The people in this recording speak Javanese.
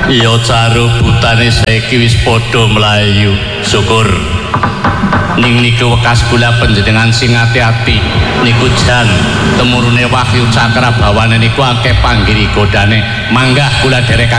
Ya carubutane saiki wis padha mlayu. Syukur. Ning niku wekas kula panjenengan sing ati-ati. Niku jan temurune Wahyu Cakrabawana niku akeh panggiri godane. Manggah kula derek